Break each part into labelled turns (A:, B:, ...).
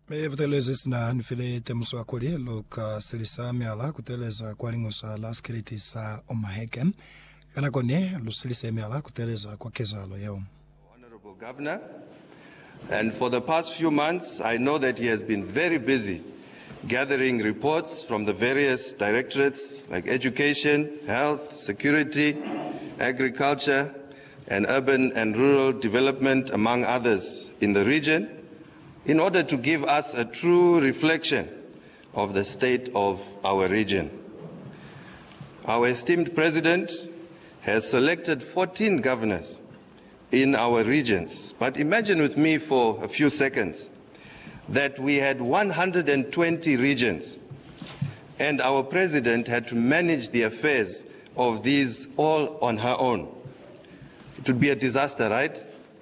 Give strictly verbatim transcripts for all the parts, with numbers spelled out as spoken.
A: Me vutelezi sina nifile temuso akoli loka silisa miala kuteleza kwa lingusa la skiriti sa omaheken kana kone lusilisa miala kuteleza kwa kezalo yao.
B: Honorable Governor, and for the past few months I know that he has been very busy gathering reports from the various directorates like education, health, security, agriculture, and urban and rural development, among others, in the region, in order to give us a true reflection of the state of our region. Our esteemed President has selected fourteen governors in our regions, but imagine with me for a few seconds that we had one hundred twenty regions and our President had to manage the affairs of these all on her own. It would be a disaster, right?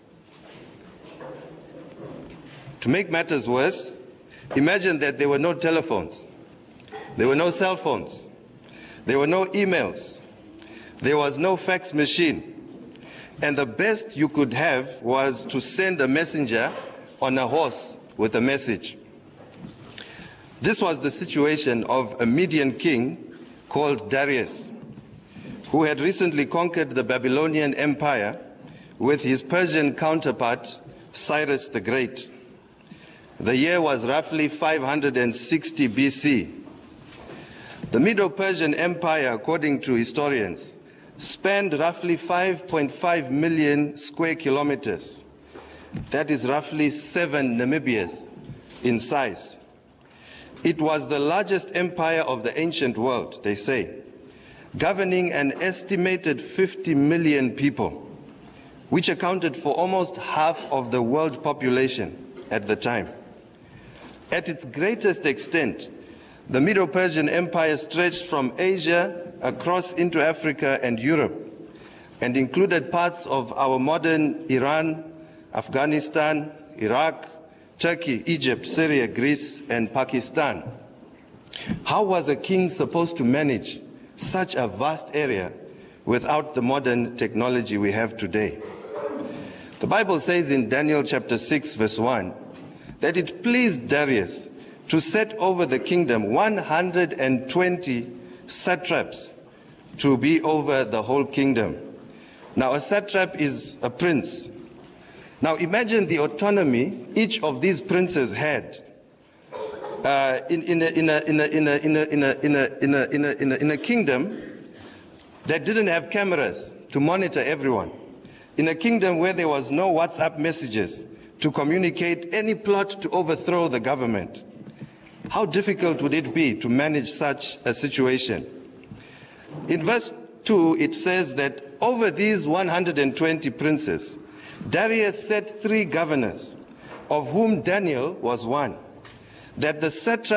B: To make matters worse, imagine that there were no telephones, there were no cell phones, there were no emails, there was no fax machine, and the best you could have was to send a messenger on a horse with a message. This was the situation of a Median king called Darius, who had recently conquered the Babylonian Empire with his Persian counterpart, Cyrus the Great. The year was roughly five hundred sixty B C. The Medo-Persian Empire, according to historians, spanned roughly five point five million square kilometers. That is roughly seven Namibias in size. It was the largest empire of the ancient world, they say, governing an estimated fifty million people, which accounted for almost half of the world population at the time. At its greatest extent, the Medo-Persian Empire stretched from Asia across into Africa and Europe, and included parts of our modern Iran, Afghanistan, Iraq, Turkey, Egypt, Syria, Greece, and Pakistan. How was a king supposed to manage such a vast area without the modern technology we have today? The Bible says in Daniel chapter six, verse one, that it pleased Darius to set over the kingdom one hundred twenty satraps to be over the whole kingdom. Now, a satrap is a prince. Now, imagine the autonomy each of these princes had uh, in, in, a, in, a, in, a, in, a, in, a, in, a, in, a, in, a, in, a, in, a, in a kingdom that didn't have cameras to monitor everyone, in a kingdom where there was no WhatsApp messages to communicate any plot to overthrow the government. How difficult would it be to manage such a situation? In verse two, it says that over these one hundred twenty princes, Darius set three governors, of whom Daniel was one, that the satrap